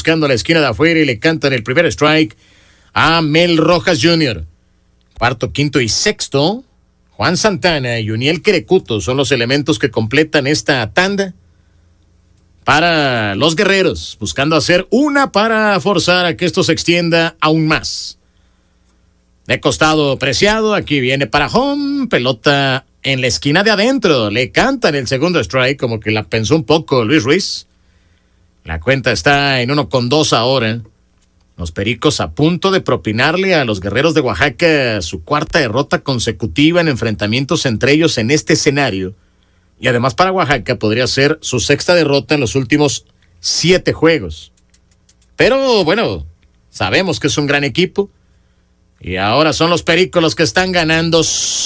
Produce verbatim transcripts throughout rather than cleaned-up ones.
buscando la esquina de afuera y le cantan el primer strike a Mel Rojas junior Cuarto, quinto y sexto, Juan Santana y Uniel Querecuto son los elementos que completan esta tanda para los guerreros, buscando hacer una para forzar a que esto se extienda aún más. De costado Preciado, aquí viene para home, pelota en la esquina de adentro, le cantan el segundo strike, como que la pensó un poco Luis Ruiz. La cuenta está en uno con dos ahora. Los Pericos a punto de propinarle a los Guerreros de Oaxaca su cuarta derrota consecutiva en enfrentamientos entre ellos en este escenario. Y además para Oaxaca podría ser su sexta derrota en los últimos siete juegos. Pero bueno, sabemos que es un gran equipo. Y ahora son los Pericos los que están ganando.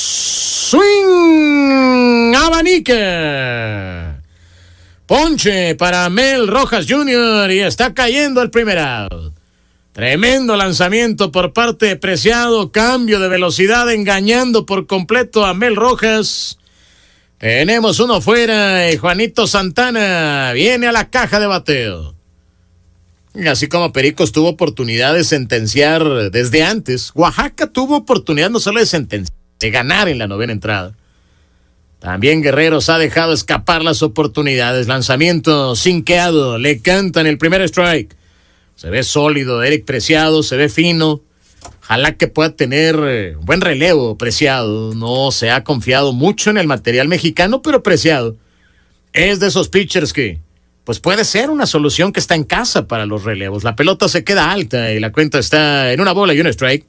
Swing abanica. Ponche para Mel Rojas junior y está cayendo el primer out. Tremendo lanzamiento por parte de Preciado, cambio de velocidad engañando por completo a Mel Rojas. Tenemos uno fuera y Juanito Santana viene a la caja de bateo. Y así como Pericos tuvo oportunidad de sentenciar desde antes, Oaxaca tuvo oportunidad no solo de sentenciar, de ganar en la novena entrada. También Guerreros ha dejado escapar las oportunidades. Lanzamiento sinqueado, le cantan el primer strike. Se ve sólido Eric Preciado, se ve fino. Ojalá que pueda tener eh, buen relevo Preciado. No se ha confiado mucho en el material mexicano, pero Preciado es de esos pitchers que pues puede ser una solución que está en casa para los relevos. La pelota se queda alta y la cuenta está en una bola y un strike.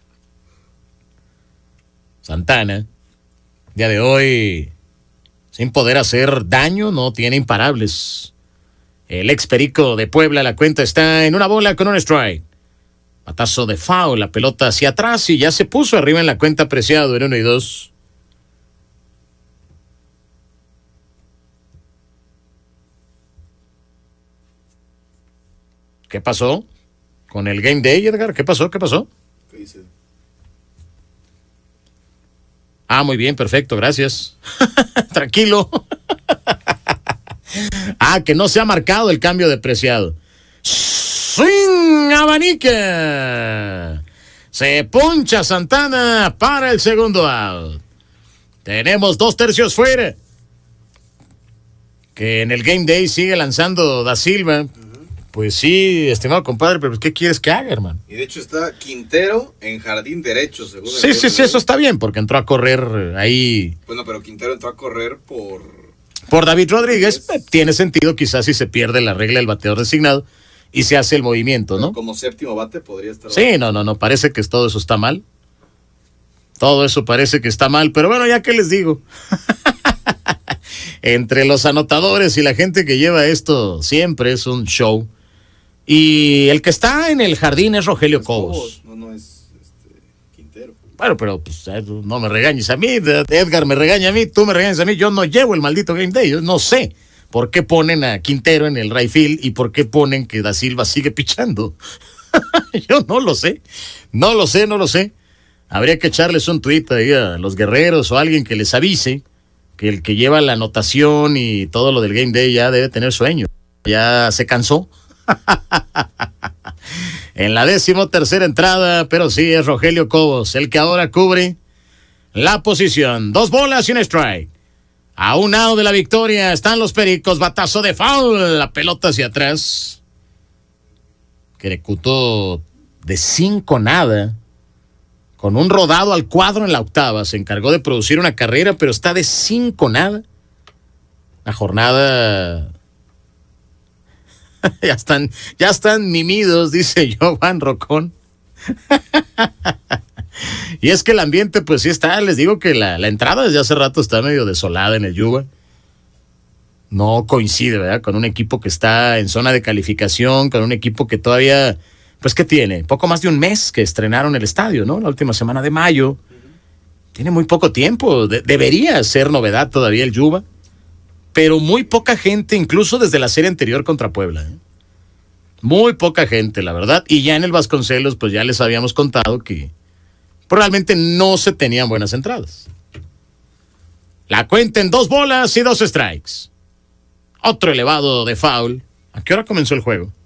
Santana, día de hoy, sin poder hacer daño, no tiene imparables. El ex Perico de Puebla, la cuenta está en una bola con un strike. Batazo de foul, la pelota hacia atrás y ya se puso arriba en la cuenta Preciado en uno y dos. ¿Qué pasó con el Game Day, Edgar? ¿Qué pasó? ¿Qué pasó? ¿Qué dice? Ah, muy bien, perfecto, gracias. Tranquilo. Ah, que no se ha marcado el cambio de Preciado. Swing abanica. Se poncha Santana para el segundo out. Tenemos dos tercios fuera. Que en el Game Day sigue lanzando Da Silva. Uh-huh. Pues sí, estimado compadre, pero ¿qué quieres que haga, hermano? Y de hecho está Quintero en jardín derecho, según. Sí, sí, sí, eso está bien, porque entró a correr ahí. Bueno, pero Quintero entró a correr por... Por David Rodríguez. Es... Tiene sentido quizás si se pierde la regla del bateador designado y se hace el movimiento, ¿no? Como séptimo bate podría estar... Sí, no, no, no, parece que todo eso está mal. Todo eso parece que está mal, pero bueno, ya que les digo. Entre los anotadores y la gente que lleva esto, siempre es un show. Y el que está en el jardín es Rogelio es Cobos. No, no es este, Quintero. Bueno, pero pues, no me regañes a mí, Edgar me regaña a mí, tú me regañas a mí, yo no llevo el maldito Game Day, yo no sé por qué ponen a Quintero en el right field y por qué ponen que Da Silva sigue pichando. Yo no lo sé, no lo sé, no lo sé. Habría que echarles un tuit ahí a los Guerreros o a alguien que les avise que el que lleva la anotación y todo lo del Game Day ya debe tener sueño, ya se cansó. En la décimo tercera entrada, pero sí es Rogelio Cobos el que ahora cubre la posición. Dos bolas y un strike. A un out de la victoria están los Pericos. Batazo de foul, la pelota hacia atrás. Querecuto de cinco nada, con un rodado al cuadro en la octava. Se encargó de producir una carrera, pero está de cinco nada. La jornada... Ya están, ya están mimidos, dice Jovan Rocón. Y es que el ambiente, pues sí está, les digo que la, la entrada desde hace rato está medio desolada en el Yuba. No coincide, ¿verdad? Con un equipo que está en zona de calificación, con un equipo que todavía, pues ¿qué tiene? Poco más de un mes que estrenaron el estadio, ¿no? La última semana de mayo. Uh-huh. Tiene muy poco tiempo, de, debería ser novedad todavía el Yuba. Pero muy poca gente, incluso desde la serie anterior contra Puebla. ¿eh? Muy poca gente, la verdad. Y ya en el Vasconcelos, pues ya les habíamos contado que probablemente no se tenían buenas entradas. La cuenta en dos bolas y dos strikes. Otro elevado de foul. ¿A qué hora comenzó el juego?